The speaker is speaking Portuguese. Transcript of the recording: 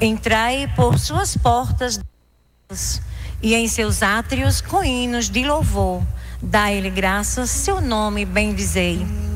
Entrai por suas portas e em seus átrios com hinos de louvor. Dai-lhe graças, seu nome bendizei.